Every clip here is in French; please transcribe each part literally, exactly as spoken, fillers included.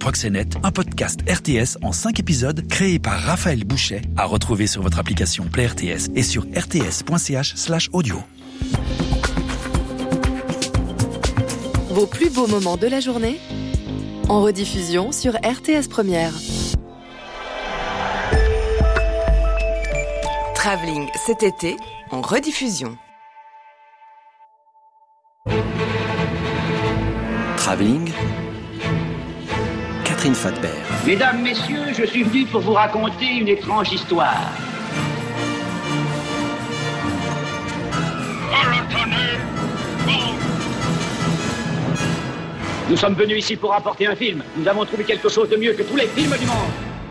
Proxénète, un podcast R T S en cinq épisodes créé par Raphaël Bouchet, à retrouver sur votre application Play R T S et sur rts.ch slash audio. Vos plus beaux moments de la journée en rediffusion sur R T S Première. Travelling cet été en rediffusion. Travelling, Catherine Fadbert. Mesdames, messieurs, je suis venu pour vous raconter une étrange histoire. Nous sommes venus ici pour apporter un film. Nous avons trouvé quelque chose de mieux que tous les films du monde.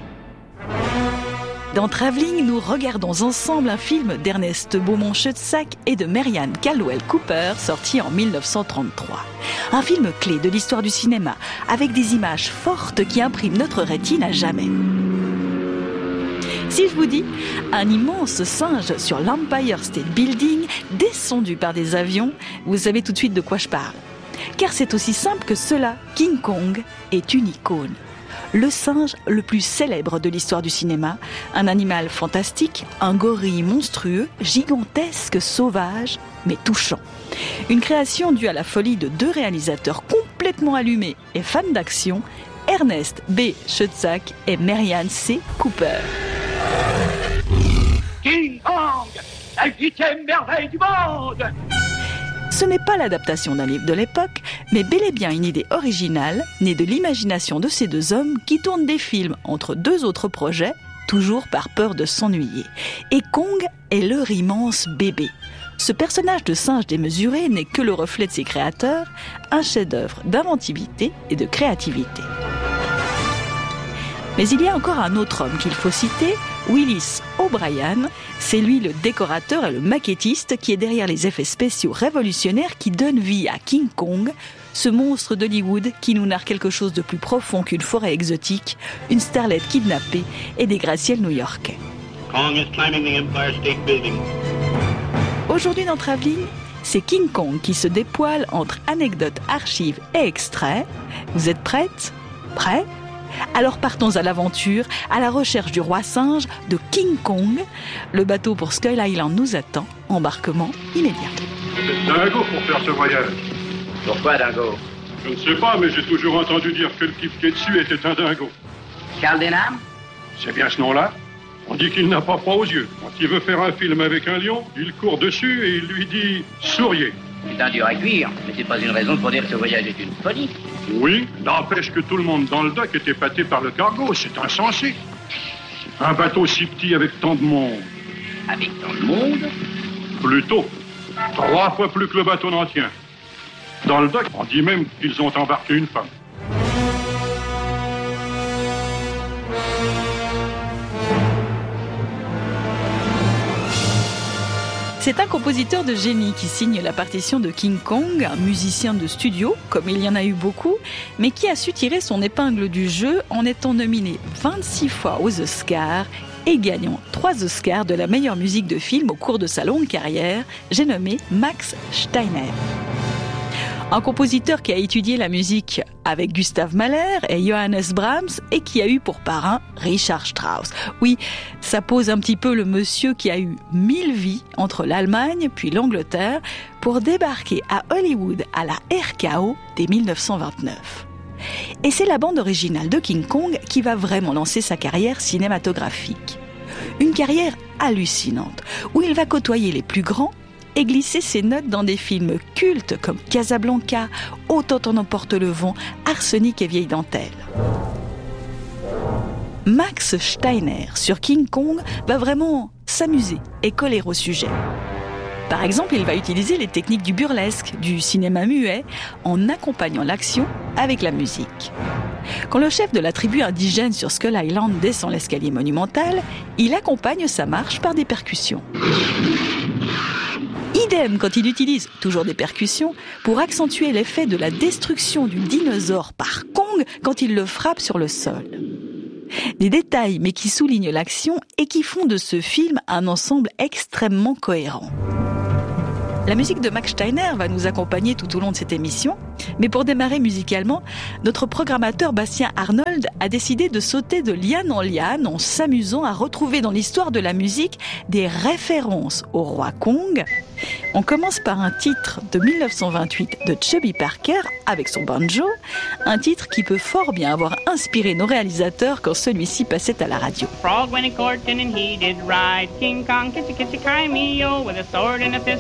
Dans Travelling, nous regardons ensemble un film d'Ernest Beaumont-Schutzack et de Marianne Caldwell-Cooper, sorti en dix-neuf cent trente-trois. Un film clé de l'histoire du cinéma, avec des images fortes qui impriment notre rétine à jamais. Si je vous dis un immense singe sur l'Empire State Building, descendu par des avions, vous savez tout de suite de quoi je parle. Car c'est aussi simple que cela, King Kong est une icône. Le singe le plus célèbre de l'histoire du cinéma, un animal fantastique, un gorille monstrueux, gigantesque, sauvage, mais touchant. Une création due à la folie de deux réalisateurs complètement allumés et fans d'action, Ernest B. Schutzack et Marianne C. Cooper. King Kong, la huitième merveille du monde! Ce n'est pas l'adaptation d'un livre de l'époque, mais bel et bien une idée originale, née de l'imagination de ces deux hommes qui tournent des films entre deux autres projets, toujours par peur de s'ennuyer. Et Kong est leur immense bébé. Ce personnage de singe démesuré n'est que le reflet de ses créateurs, un chef-d'œuvre d'inventivité et de créativité. Mais il y a encore un autre homme qu'il faut citer, Willis O'Brien. C'est lui le décorateur et le maquettiste qui est derrière les effets spéciaux révolutionnaires qui donnent vie à King Kong, ce monstre d'Hollywood qui nous narre quelque chose de plus profond qu'une forêt exotique, une starlette kidnappée et des gratte-ciels new-yorkais. Kong is climbing the Empire State Building. Aujourd'hui dans Travelling, c'est King Kong qui se dépoile entre anecdotes, archives et extraits. Vous êtes prêtes ? Prêts ? Alors partons à l'aventure, à la recherche du roi singe, de King Kong. Le bateau pour Skull Island nous attend. Embarquement immédiat. C'est dingo pour faire ce voyage. Pourquoi dingo? Je ne sais pas, mais j'ai toujours entendu dire que le type qui est dessus était un dingo. Charles Denham? C'est bien ce nom-là. On dit qu'il n'a pas froid aux yeux. Quand il veut faire un film avec un lion, il court dessus et il lui dit « Souriez ». C'est un dur à cuire, mais c'est pas une raison pour dire que ce voyage est une folie. Oui, n'empêche que tout le monde dans le dock est épaté par le cargo, c'est insensé. Un bateau si petit avec tant de monde. Avec tant de monde? Plutôt. Trois fois plus que le bateau n'en tient. Dans le dock, on dit même qu'ils ont embarqué une femme. C'est un compositeur de génie qui signe la partition de King Kong, un musicien de studio, comme il y en a eu beaucoup, mais qui a su tirer son épingle du jeu en étant nominé vingt-six fois aux Oscars et gagnant trois Oscars de la meilleure musique de film au cours de sa longue carrière. J'ai nommé Max Steiner. Un compositeur qui a étudié la musique avec Gustav Mahler et Johannes Brahms et qui a eu pour parrain Richard Strauss. Oui, ça pose un petit peu le monsieur qui a eu mille vies entre l'Allemagne puis l'Angleterre pour débarquer à Hollywood à la R K O dès dix-neuf cent vingt-neuf. Et c'est la bande originale de King Kong qui va vraiment lancer sa carrière cinématographique. Une carrière hallucinante où il va côtoyer les plus grands et glisser ses notes dans des films cultes comme Casablanca, Autant en emporte le vent, Arsenic et Vieille dentelle. Max Steiner, sur King Kong, va vraiment s'amuser et coller au sujet. Par exemple, il va utiliser les techniques du burlesque, du cinéma muet, en accompagnant l'action avec la musique. Quand le chef de la tribu indigène sur Skull Island descend l'escalier monumental, il accompagne sa marche par des percussions. Idem quand il utilise, toujours des percussions, pour accentuer l'effet de la destruction du dinosaure par Kong quand il le frappe sur le sol. Des détails, mais qui soulignent l'action et qui font de ce film un ensemble extrêmement cohérent. La musique de Max Steiner va nous accompagner tout au long de cette émission, mais pour démarrer musicalement, notre programmateur Bastien Arnold a décidé de sauter de liane en liane en s'amusant à retrouver dans l'histoire de la musique des références au roi Kong. On commence par un titre de dix-neuf cent vingt-huit de Chubby Parker avec son banjo, un titre qui peut fort bien avoir inspiré nos réalisateurs quand celui-ci passait à la radio. Frog went a courting and he did ride. King Kong, kissy kissy, cry me, oh, with a sword in a fist.